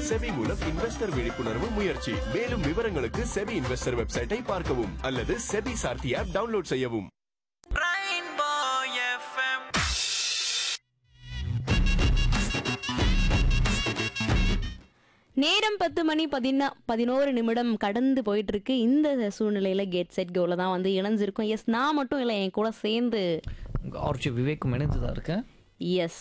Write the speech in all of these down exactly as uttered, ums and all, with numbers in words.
SEBI மூலம் investor விழிப்புணர்வு முயற்சி. மேலும் விவரங்களுக்கு செபி இன்வெஸ்டர் வெப்சைட்டை பார்க்கவும் அல்லது செபி சார்த்தி ஆப் டவுன்லோட் செய்யவும். நேரம் பத்து மணி பதினா பதினோரு நிமிடம் கடந்து போயிட்டு இருக்கு. இந்த சூழ்நிலையில கேட் செட் கோல தான் வந்து இணைஞ்சிருக்கும். எஸ், நான் மட்டும் இல்லை, என் கூட சேர்ந்து ஆர்ச்சி விவேக்கும் இணைந்து தான் இருக்கேன். எஸ்,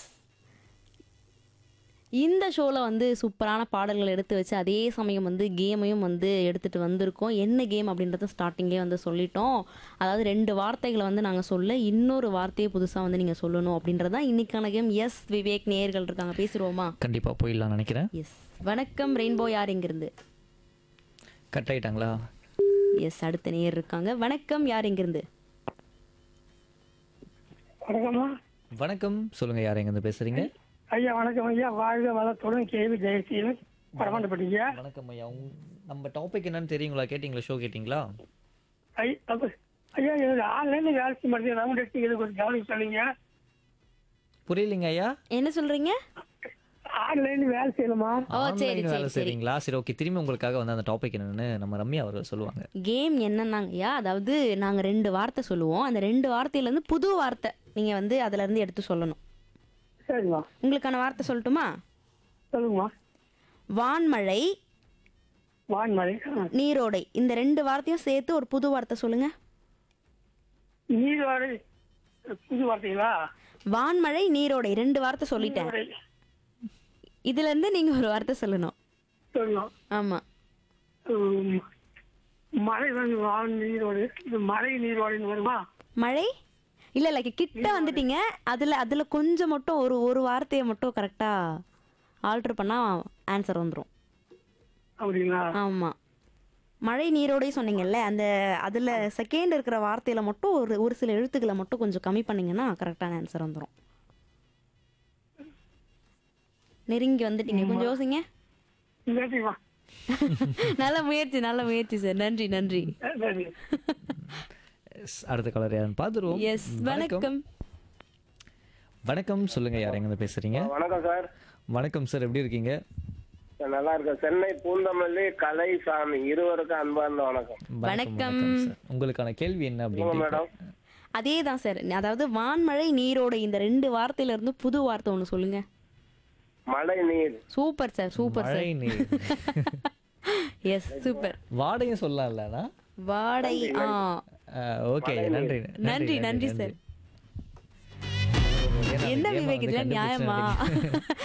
இந்த ஷோவில் வந்து சூப்பரான பாடல்கள் எடுத்து வச்சு அதே சமயம் வந்து கேமையும் வந்து எடுத்துகிட்டு வந்திருக்கோம். என்ன கேம் அப்படின்றத ஸ்டார்டிங்கே வந்து சொல்லிட்டோம். அதாவது ரெண்டு வார்த்தைகளை வந்து நாங்கள் சொல்ல, இன்னொரு வார்த்தையை புதுசாக வந்து நீங்கள் சொல்லணும் அப்படின்றது தான் இன்றைக்கான கேம். எஸ் விவேக், நேயர்கள் இருக்காங்க, பேசிடுவோமா? கண்டிப்பாக போயிடலாம் நினைக்கிறேன். எஸ், வணக்கம் ரெயின்போ, யார் எங்கிருந்து? கட் ஆயிட்டாங்களா? எஸ், அடுத்த நேயர் இருக்காங்க. வணக்கம், யார் எங்கிருந்து? வணக்கம்மா. வணக்கம், சொல்லுங்க, யார் எங்கேருந்து பேசுறீங்க? ஐயா வணக்கம் ஐயா, வாழ்க வளத்துடன் கேவி ஜெயசீலன் பரமாண்டப்பட்டீங்க. வணக்கம் ஐயா. உங்க- நம்ம டாபிக் என்னன்னு தெரியுங்களா? கேட்டிங்களா? ஷோ கேட்டிங்களா? ஐ அப்ப ஐயா எனக்கு ஆன்லைன்ல வேலை செய்ய மாட்டேங்குது, ரவுண்ட் அடிச்சு இது கொஞ்சம் கவனிக்க சொல்லுங்க. புரியலைங்க ஐயா. என்ன சொல்றீங்க? ஆன்லைன் வேலை செய்யணுமா? ஓ, சரி Online வேலை சரி சரி. செய்றீங்களா? சரி, ஓகே. திரும்பி உங்களுக்காக வந்து அந்த டாபிக் என்னன்னு நம்ம ரம்யா அவர்கள் சொல்லுவாங்க. கேம் என்னன்னாங்கய்யா, அதாவது நாங்கள் ரெண்டு வார்த்தை சொல்லுவோம். அந்த ரெண்டு வார்த்தையிலேருந்து புது வார்த்தை நீங்கள் வந்து அதுலேருந்து எடுத்து சொல்லணும். சரிம்மா, உங்களுக்கான வார்த்தை சொல்லட்டுமா? சொல்லுங்கம்மா. வான்மழை, வான்மழை, நீரோடை, இந்த ரெண்டு வார்த்தையும் சேர்த்து ஒரு புது வார்த்தை சொல்லுங்க. நீர்வாடை, புது வார்த்தைகளா? வான்மழை, நீரோடை, ரெண்டு வார்த்தை சொல்லிட்டேன். நீர்வாடை, இதுல இருந்து நீங்க ஒரு வார்த்தை சொல்லணும். சொல்லணும். ஆமா. உம், மழை வந்து வான் நீரோடு, இது மழை நீரோடைன்னு வருமா? மழை இல்ல இல்ல, கிட்ட வந்துட்டீங்க. அதுல அதுல கொஞ்சம் மட்டும் ஒரு ஒரு வார்த்தையை மட்டும் கரெக்டா ஆல்டர் பண்ணா ஆன்சர் வந்துடும். அப்படிங்களா? ஆமா, மழை நீரோடை சொன்னீங்கல்ல, அந்த அதுல செகண்ட் இருக்கிற வார்த்தையில மட்டும் ஒரு ஒரு சில எழுத்துக்களை மட்டும் கொஞ்சம் கம்மி பண்ணீங்கன்னா கரெக்டான ஆன்சர் வந்துடும். நெருங்கி வந்துட்டீங்க, கொஞ்சம் யோசிங்க. நன்றிம்மா. நல்ல முயற்சி, நல்ல முயற்சி சார். நன்றி நன்றி. நன்றி. Yes, அடுத்த கலர் யாருன்னு பார்த்துருவோம். எஸ், வணக்கம். வணக்கம், சொல்லுங்க, யார் எங்கேருந்து பேசுறீங்க? வணக்கம் சார். வணக்கம் சார், எப்படி இருக்கீங்க? சார், நல்லா இருக்கேன். சென்னை பூந்தமல்லி கலைசாமி இருவருக்கும் அன்பார்ந்த வணக்கம். வணக்கம். சார். உங்களுக்கான கேள்வி என்ன சொல்லுங்க அப்படின்னு மேடம். அதே தான் சார், அதாவது வான்மழை நீரோடை இந்த ரெண்டு வார்த்தையில இருந்து புது வார்த்தை ஒன்று சொல்லுங்க. மழை நீர். சூப்பர் சார், சூப்பர் மழை சார். நீர். S, super. வாடையும் சொல்லலாம்லண்ணா? வாடை. ஆ, ஓகே, நன்றி நன்றி நன்றி சார். என்ன விவேக், இதெல்லாம் நியாயமா?